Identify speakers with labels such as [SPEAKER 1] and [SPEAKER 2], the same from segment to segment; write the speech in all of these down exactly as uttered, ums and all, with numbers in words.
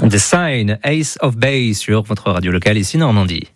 [SPEAKER 1] The Sign, Ace of Base sur votre radio locale ici Normandie.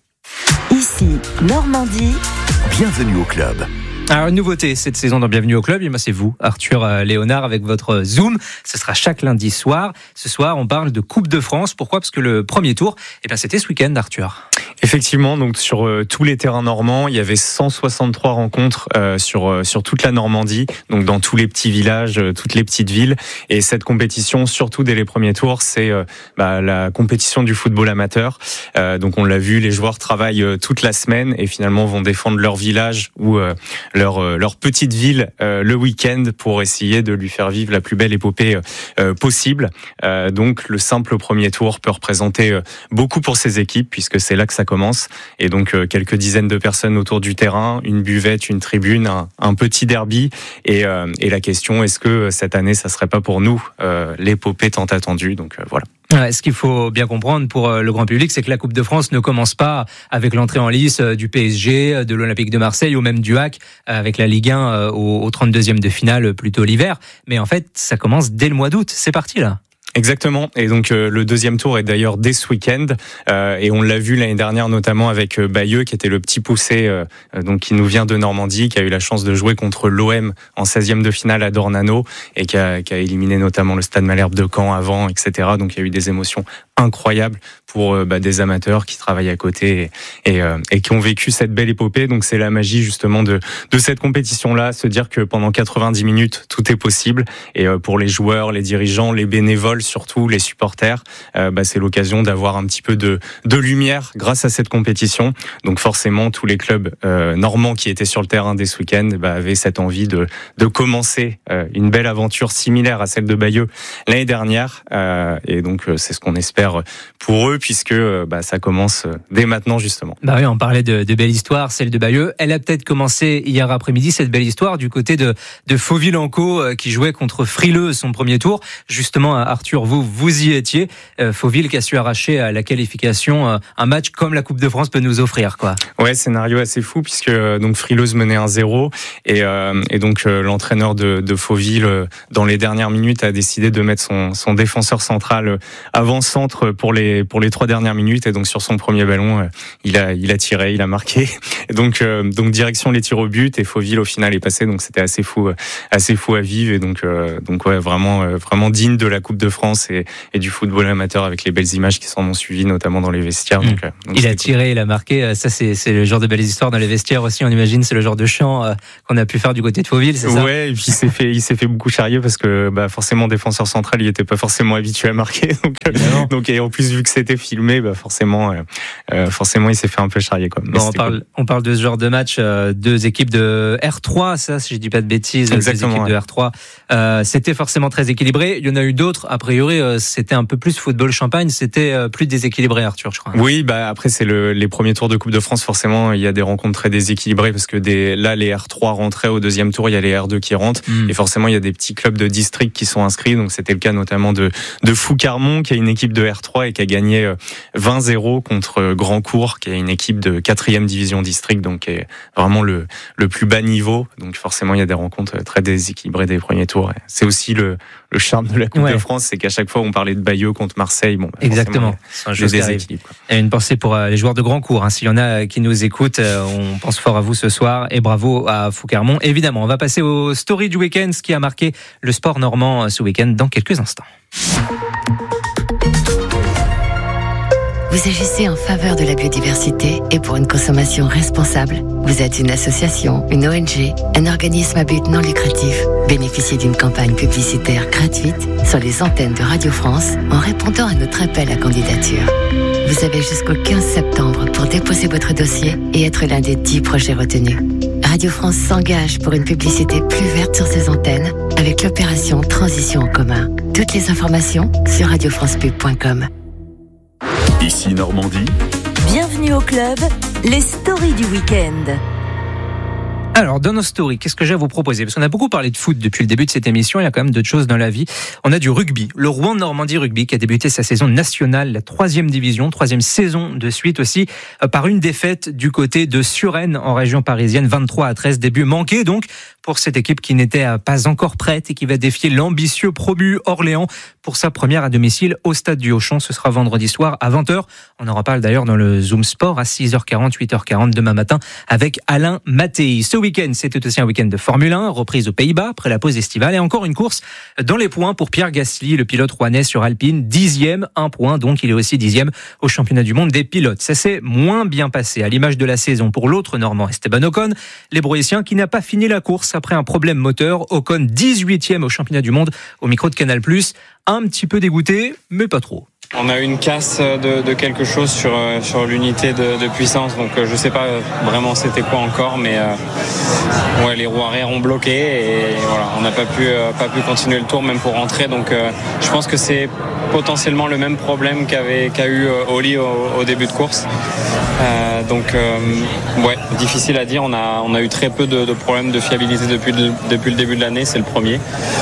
[SPEAKER 2] Ici Normandie.
[SPEAKER 3] Bienvenue au club.
[SPEAKER 1] Alors, une nouveauté cette saison dans Bienvenue au club, et moi c'est vous, Arthur Léonard, avec votre Zoom. Ce sera chaque lundi soir. Ce soir, on parle de Coupe de France. Pourquoi ? Parce que le premier tour, eh bien, c'était ce week-end, Arthur.
[SPEAKER 4] Effectivement, donc sur euh, tous les terrains normands, il y avait cent soixante-trois rencontres euh, sur euh, sur toute la Normandie, donc dans tous les petits villages, euh, toutes les petites villes. Et cette compétition, surtout dès les premiers tours, c'est euh, bah, la compétition du football amateur. Euh, donc on l'a vu, les joueurs travaillent euh, toute la semaine et finalement vont défendre leur village ou euh, leur euh, leur petite ville euh, le week-end pour essayer de lui faire vivre la plus belle épopée euh, possible. Euh, donc le simple premier tour peut représenter euh, beaucoup pour ces équipes puisque c'est là que ça commence. Et donc euh, quelques dizaines de personnes autour du terrain, une buvette, une tribune, un, un petit derby. Et, euh, et la question, est-ce que cette année, ça serait pas pour nous euh, l'épopée tant attendue ? Donc euh, voilà.
[SPEAKER 1] Ouais, ce qu'il faut bien comprendre pour le grand public, c'est que la Coupe de France ne commence pas avec l'entrée en lice du P S G, de l'Olympique de Marseille ou même du H A C avec la Ligue un au trente-deuxième de finale plutôt l'hiver. Mais en fait, ça commence dès le mois d'août. C'est parti là.
[SPEAKER 4] Exactement. Et donc euh, le deuxième tour est d'ailleurs dès ce week-end. Euh, et on l'a vu l'année dernière notamment avec euh, Bayeux, qui était le petit poussé, euh, donc qui nous vient de Normandie, qui a eu la chance de jouer contre l'O M en seizième de finale à Dornano et qui a, qui a éliminé notamment le Stade Malherbe de Caen avant, et cetera. Donc il y a eu des émotions incroyables pour euh, bah, des amateurs qui travaillent à côté et, et, euh, et qui ont vécu cette belle épopée. Donc c'est la magie justement de, de cette compétition-là, se dire que pendant quatre-vingt-dix minutes, tout est possible. Et euh, pour les joueurs, les dirigeants, les bénévoles, surtout les supporters, euh, bah, c'est l'occasion d'avoir un petit peu de, de lumière grâce à cette compétition. Donc forcément, tous les clubs euh, normands qui étaient sur le terrain dès ce week-end bah, avaient cette envie de, de commencer euh, une belle aventure similaire à celle de Bayeux l'année dernière. Euh, et donc euh, c'est ce qu'on espère pour eux, puisque euh, bah, ça commence dès maintenant justement.
[SPEAKER 1] Bah oui, on parlait de, de belle histoire, celle de Bayeux. Elle a peut-être commencé hier après-midi, cette belle histoire, du côté de, de Fauville-en-Caux, euh, qui jouait contre Frileux son premier tour. Justement, Arthur, vous, vous y étiez. Euh, Fauville qui a su arracher à la qualification euh, un match comme la Coupe de France peut nous offrir, quoi.
[SPEAKER 4] Ouais, scénario assez fou puisque euh, donc Frileuse menait un zéro et, euh, et donc euh, l'entraîneur de, de Fauville euh, dans les dernières minutes a décidé de mettre son, son défenseur central euh, avant-centre pour les pour les trois dernières minutes et donc sur son premier ballon euh, il a il a tiré, il a marqué. Et donc euh, donc direction les tirs au but et Fauville au final est passé, donc c'était assez fou euh, assez fou à vivre et donc euh, donc ouais vraiment euh, vraiment digne de la Coupe de France et, et du football amateur avec les belles images qui s'en ont suivi notamment dans les vestiaires. Donc, mmh. donc
[SPEAKER 1] il a tiré, cool. Il a marqué. Ça c'est c'est le genre de belles histoires dans les vestiaires aussi. On imagine c'est le genre de chant euh, qu'on a pu faire du côté de Fauville, c'est ça ?
[SPEAKER 4] Ouais, et puis il s'est fait il s'est fait beaucoup charrier parce que bah forcément défenseur central il était pas forcément habitué à marquer donc euh, donc et en plus vu que c'était filmé bah forcément euh, euh, forcément il s'est fait un peu charrier quoi.
[SPEAKER 1] Bon, on parle cool. on parle de ce genre de match, euh, deux équipes de R trois, ça si je dis pas de bêtises.
[SPEAKER 4] Exactement,
[SPEAKER 1] deux équipes
[SPEAKER 4] ouais.
[SPEAKER 1] de R trois. Euh, c'était forcément très équilibré. Il y en a eu d'autres. A priori, euh, c'était un peu plus football champagne. C'était euh, plus déséquilibré, Arthur, je crois.
[SPEAKER 4] Oui, bah après c'est le, les premiers tours de Coupe de France. Forcément, il y a des rencontres très déséquilibrées parce que des, là les R trois rentraient au deuxième tour, il y a les R deux qui rentrent mmh. et forcément il y a des petits clubs de district qui sont inscrits. Donc c'était le cas notamment de de Foucarmont qui a une équipe de R trois et qui a gagné vingt zéro contre Grandcourt qui a une équipe de quatrième division district, donc qui est vraiment le le plus bas niveau. Donc forcément il y a des rencontres très déséquilibrées des premiers tours. C'est aussi le le charme de la Coupe ouais. de France, c'est qu'à chaque fois on parlait de Bayeux contre Marseille. Bon, bah,
[SPEAKER 1] exactement. C'est un jeu déséquilibre. Et une pensée pour euh, les joueurs de Grandcourt. Hein. S'il y en a qui nous écoutent, euh, on pense fort à vous ce soir et bravo à Foucarmont. Évidemment, on va passer aux stories du week-end, ce qui a marqué le sport normand ce week-end dans quelques instants.
[SPEAKER 2] Vous agissez en faveur de la biodiversité et pour une consommation responsable. Vous êtes une association, une O N G, un organisme à but non lucratif. Bénéficiez d'une campagne publicitaire gratuite sur les antennes de Radio France en répondant à notre appel à candidature. Vous avez jusqu'au quinze septembre pour déposer votre dossier et être l'un des dix projets retenus. Radio France s'engage pour une publicité plus verte sur ses antennes avec l'opération Transition en commun. Toutes les informations sur radio france pub point com.
[SPEAKER 3] Ici Normandie.
[SPEAKER 2] Bienvenue au club, les stories du week-end.
[SPEAKER 1] Alors, dans nos stories, qu'est-ce que j'ai à vous proposer ? Parce qu'on a beaucoup parlé de foot depuis le début de cette émission, il y a quand même d'autres choses dans la vie. On a du rugby, le Rouen Normandie Rugby qui a débuté sa saison nationale, la troisième division, troisième saison de suite aussi, par une défaite du côté de Suresnes en région parisienne, vingt-trois à treize, début manqué donc pour cette équipe qui n'était pas encore prête et qui va défier l'ambitieux promu Orléans pour sa première à domicile au stade du Auchan. Ce sera vendredi soir à vingt heures. On en reparle d'ailleurs dans le Zoom Sport à six heures quarante, huit heures quarante demain matin avec Alain Mattei. Ce week-end, c'était aussi un week-end de Formule un, reprise aux Pays-Bas après la pause estivale et encore une course dans les points pour Pierre Gasly, le pilote rouennais sur Alpine, dixième, un point, donc il est aussi dixième au championnat du monde des pilotes. Ça s'est moins bien passé à l'image de la saison pour l'autre Normand Esteban Ocon, l'Hébroïcien qui n'a pas fini la course après un problème moteur. Ocon dix-huitième au championnat du monde au micro de Canal plus, un petit peu dégoûté, mais pas trop.
[SPEAKER 5] On a eu une casse de, de quelque chose sur, sur l'unité de, de puissance, donc je sais pas vraiment c'était quoi encore, mais euh, ouais, les roues arrière ont bloqué et voilà, on n'a pas pu, euh, pas pu continuer le tour même pour rentrer, donc euh, je pense que c'est potentiellement le même problème qu'avait, qu'a eu Oli au, au début de course. Euh, donc euh, ouais, difficile à dire, on a, on a eu très peu de, de problèmes de fiabilité depuis le, depuis le début de l'année, c'est le premier.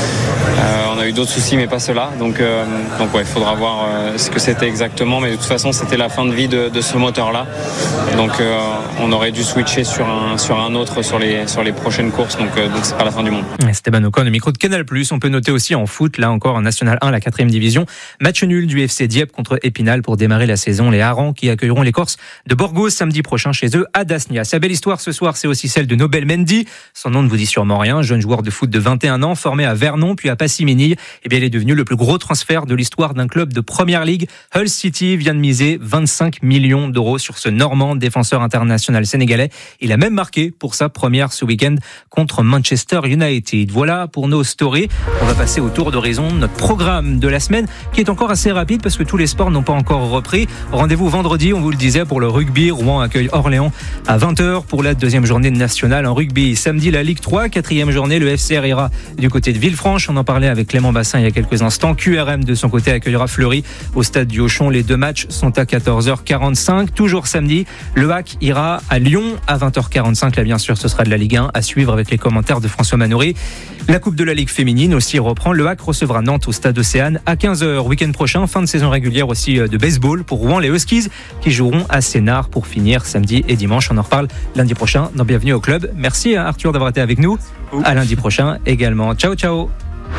[SPEAKER 5] Euh, on a eu d'autres soucis mais pas ceux-là, donc, euh, donc ouais, il faudra voir euh, ce que c'était exactement, mais de toute façon c'était la fin de vie de, de ce moteur-là, donc euh, on aurait dû switcher sur un, sur un autre sur les, sur les prochaines courses, donc, euh, donc c'est pas la fin du monde.
[SPEAKER 1] Esteban Ocon, le micro de Canal plus. On peut noter aussi en foot, là encore en National un, la quatrième division, match nul du F C Dieppe contre Épinal pour démarrer la saison. Les Harans qui accueilleront les Corses de Borgo samedi prochain chez eux à Dasnia. Sa belle histoire ce soir, c'est aussi celle de Nobel Mendy. Son nom ne vous dit sûrement rien, jeune joueur de foot de vingt et un ans, formé à Vernon puis à Passy-Ménil. Eh bien, il est devenu le plus gros transfert de l'histoire d'un club de Première Ligue. Hull City vient de miser vingt-cinq millions d'euros sur ce Normand défenseur international sénégalais. Il a même marqué pour sa première ce week-end contre Manchester United. Voilà pour nos stories. On va passer au tour d'horizon, notre programme de la semaine qui est encore assez rapide parce que tous les sports n'ont pas encore repris. Rendez-vous vendredi, on vous le disait, pour le rugby. Rouen accueille Orléans à vingt heures pour la deuxième journée nationale en rugby. Samedi, la Ligue trois, quatrième journée, le F C R ira du côté de Villefranche. On en parlait avec Clément Bassin il y a quelques instants. Q R M de son côté accueillera Fleury au stade du Auchan. Les deux matchs sont à quatorze heures quarante-cinq. Toujours samedi, le H A C ira à Lyon à vingt heures quarante-cinq. Là, bien sûr, ce sera de la Ligue un à suivre avec les commentaires de François Manoury. La Coupe de la Ligue féminine aussi reprend. Le H A C recevra Nantes au stade Océane à quinze heures. Week-end prochain, fin de saison régulière aussi de baseball pour Rouen. Les Huskies qui joueront à Sénart pour finir samedi et dimanche. On en reparle lundi prochain dans Bienvenue au Club. Merci à Arthur d'avoir été avec nous. À lundi prochain également. Ciao, ciao.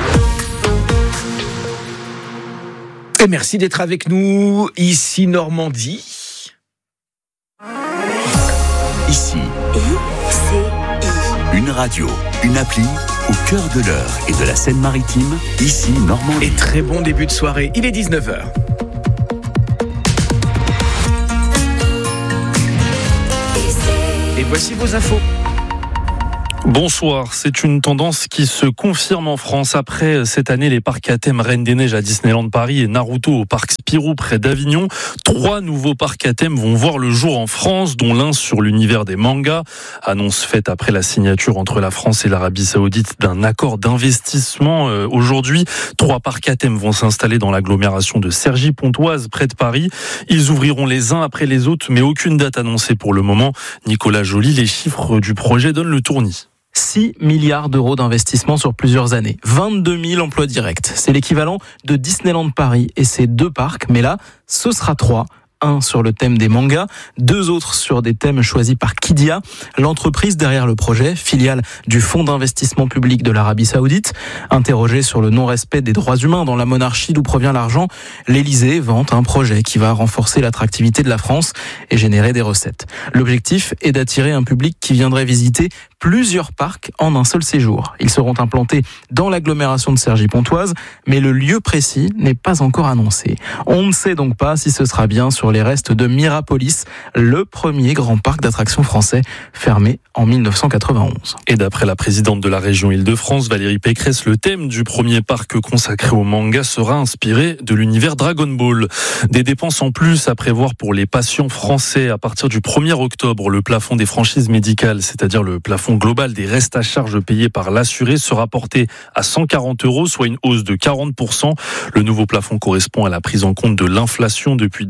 [SPEAKER 6] Et merci d'être avec nous, ici Normandie.
[SPEAKER 3] Ici, une radio, une appli au cœur de l'heure et de la Seine-Maritime. Ici Normandie.
[SPEAKER 6] Et très bon début de soirée, il est dix-neuf heures. Et voici vos infos.
[SPEAKER 7] Bonsoir, c'est une tendance qui se confirme en France. Après cette année, les parcs à thème Reine des Neiges à Disneyland Paris et Naruto au parc Spirou près d'Avignon, trois nouveaux parcs à thème vont voir le jour en France, dont l'un sur l'univers des mangas. Annonce faite après la signature entre la France et l'Arabie Saoudite d'un accord d'investissement. Euh, aujourd'hui, trois parcs à thème vont s'installer dans l'agglomération de Cergy-Pontoise près de Paris. Ils ouvriront les uns après les autres, mais aucune date annoncée pour le moment. Nicolas Joly, les chiffres du projet donnent le tournis.
[SPEAKER 8] six milliards d'euros d'investissement sur plusieurs années, vingt-deux mille emplois directs. C'est l'équivalent de Disneyland Paris et ses deux parcs, mais là, ce sera trois. Un sur le thème des mangas, deux autres sur des thèmes choisis par Kidia, l'entreprise derrière le projet, filiale du Fonds d'investissement public de l'Arabie Saoudite. Interrogé sur le non-respect des droits humains dans la monarchie d'où provient l'argent, l'Élysée vante un projet qui va renforcer l'attractivité de la France et générer des recettes. L'objectif est d'attirer un public qui viendrait visiter plusieurs parcs en un seul séjour. Ils seront implantés dans l'agglomération de Cergy-Pontoise, mais le lieu précis n'est pas encore annoncé. On ne sait donc pas si ce sera bien sur les restes de Mirapolis, le premier grand parc d'attractions français fermé en dix-neuf cent quatre-vingt-onze.
[SPEAKER 7] Et d'après la présidente de la région Île-de-France, Valérie Pécresse, le thème du premier parc consacré au manga sera inspiré de l'univers Dragon Ball. Des dépenses en plus à prévoir pour les patients français à partir du premier octobre. Le plafond des franchises médicales, c'est-à-dire le plafond global des restes à charge payés par l'assuré, sera porté à cent quarante euros, soit une hausse de quarante pour cent. Le nouveau plafond correspond à la prise en compte de l'inflation depuis deux mille cinq.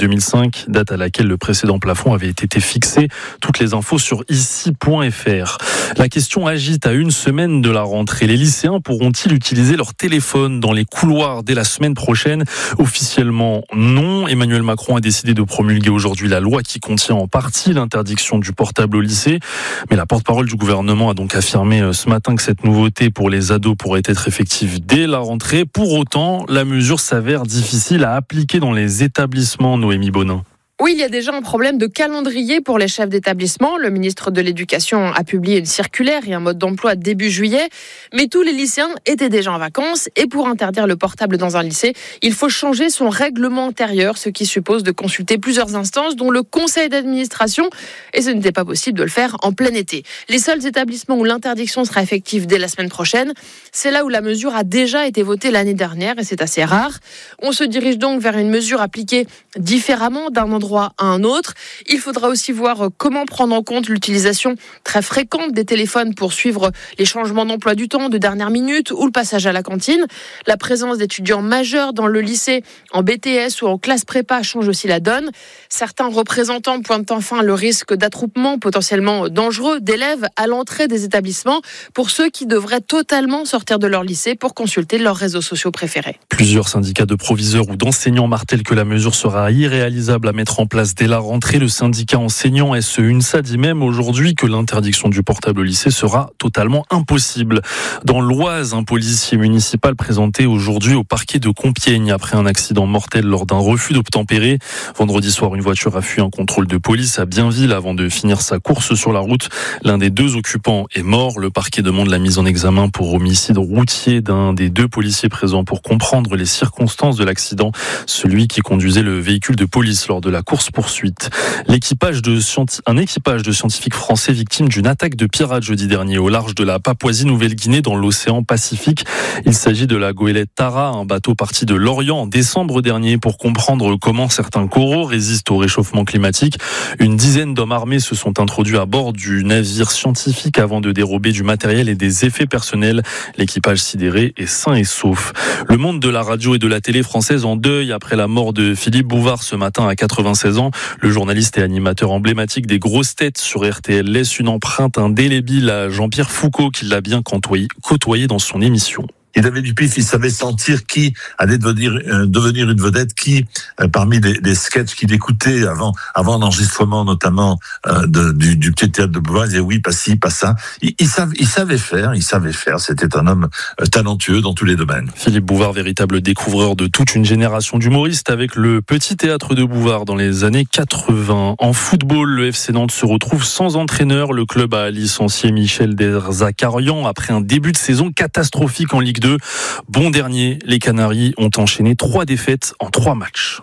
[SPEAKER 7] cinq, date à laquelle le précédent plafond avait été fixé. Toutes les infos sur ici point f r. La question agite à une semaine de la rentrée. Les lycéens pourront-ils utiliser leur téléphone dans les couloirs dès la semaine prochaine ? Officiellement, non. Emmanuel Macron a décidé de promulguer aujourd'hui la loi qui contient en partie l'interdiction du portable au lycée. Mais la porte-parole du gouvernement a donc affirmé ce matin que cette nouveauté pour les ados pourrait être effective dès la rentrée. Pour autant, la mesure s'avère difficile à appliquer dans les établissements, Noémie Bonin.
[SPEAKER 9] Oui, il y a déjà un problème de calendrier pour les chefs d'établissement. Le ministre de l'Éducation a publié une circulaire et un mode d'emploi début juillet. Mais tous les lycéens étaient déjà en vacances. Et pour interdire le portable dans un lycée, il faut changer son règlement intérieur, ce qui suppose de consulter plusieurs instances, dont le conseil d'administration. Et ce n'était pas possible de le faire en plein été. Les seuls établissements où l'interdiction sera effective dès la semaine prochaine, c'est là où la mesure a déjà été votée l'année dernière. Et c'est assez rare. On se dirige donc vers une mesure appliquée différemment d'un endroit à un autre. Il faudra aussi voir comment prendre en compte l'utilisation très fréquente des téléphones pour suivre les changements d'emploi du temps de dernière minute ou le passage à la cantine. La présence d'étudiants majeurs dans le lycée en B T S ou en classe prépa change aussi la donne. Certains représentants pointent enfin le risque d'attroupement potentiellement dangereux d'élèves à l'entrée des établissements pour ceux qui devraient totalement sortir de leur lycée pour consulter leurs réseaux sociaux préférés.
[SPEAKER 7] Plusieurs syndicats de proviseurs ou d'enseignants martèlent que la mesure sera irréalisable à mettre en place dès la rentrée. Le syndicat enseignant S E UNSA dit même aujourd'hui que l'interdiction du portable au lycée sera totalement impossible. Dans l'Oise, un policier municipal présenté aujourd'hui au parquet de Compiègne après un accident mortel lors d'un refus d'obtempérer. Vendredi soir, une voiture a fui un contrôle de police à Bienville avant de finir sa course sur la route. L'un des deux occupants est mort. Le parquet demande la mise en examen pour homicide routier d'un des deux policiers présents pour comprendre les circonstances de l'accident, celui qui conduisait le véhicule de police lors de la course-poursuite. L'équipage de scienti- un équipage de scientifiques français victime d'une attaque de pirates jeudi dernier au large de la Papouasie-Nouvelle-Guinée dans l'océan Pacifique. Il s'agit de la goélette Tara, un bateau parti de l'Orient en décembre dernier pour comprendre comment certains coraux résistent au réchauffement climatique. Une dizaine d'hommes armés se sont introduits à bord du navire scientifique avant de dérober du matériel et des effets personnels. L'équipage sidéré est sain et sauf. Le monde de la radio et de la télé française en deuil après la mort de Philippe Bouvard ce matin à quatre-vingt-seize ans. Le journaliste et animateur emblématique des grosses têtes sur R T L laisse une empreinte indélébile à Jean-Pierre Foucault qui l'a bien côtoyé dans son émission.
[SPEAKER 10] Il avait du pif, il savait sentir qui allait devenir, euh, devenir une vedette, qui, euh, parmi les, les sketchs qu'il écoutait avant, avant l'enregistrement notamment euh, de, du, du petit théâtre de Bouvard, il disait oui, pas ci, pas ça. Il, il, savait, il savait faire, il savait faire. C'était un homme euh, talentueux dans tous les domaines.
[SPEAKER 7] Philippe Bouvard, véritable découvreur de toute une génération d'humoristes avec le petit théâtre de Bouvard dans les années quatre-vingts. En football, le F C Nantes se retrouve sans entraîneur. Le club a licencié Michel Derzakarian après un début de saison catastrophique en Ligue deux. Bon dernier, les Canaries ont enchaîné trois défaites en trois matchs.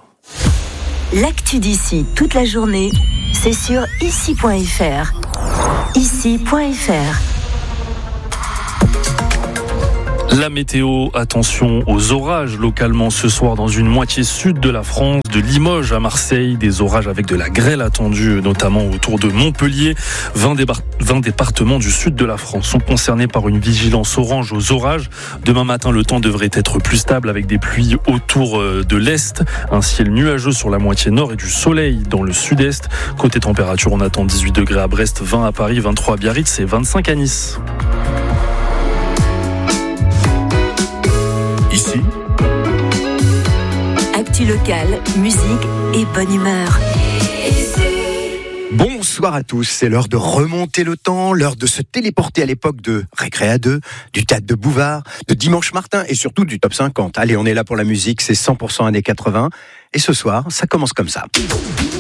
[SPEAKER 11] L'actu d'ici toute la journée, c'est sur ici point f r. ici point f r.
[SPEAKER 7] La météo, attention aux orages localement ce soir dans une moitié sud de la France, de Limoges à Marseille, des orages avec de la grêle attendue, notamment autour de Montpellier. vingt, débar- vingt départements du sud de la France sont concernés par une vigilance orange aux orages. Demain matin, le temps devrait être plus stable avec des pluies autour de l'est, un ciel nuageux sur la moitié nord et du soleil dans le sud-est. Côté température, on attend dix-huit degrés à Brest, vingt à Paris, vingt-trois à Biarritz et vingt-cinq à Nice.
[SPEAKER 3] Ici,
[SPEAKER 11] Actu locale, musique et bonne humeur.
[SPEAKER 12] Bonsoir à tous, c'est l'heure de remonter le temps, l'heure de se téléporter à l'époque de Récré à deux, du théâtre de Bouvard, de Dimanche Martin et surtout du top cinquante. Allez, on est là pour la musique, c'est cent pour cent années quatre-vingts et ce soir, ça commence comme ça.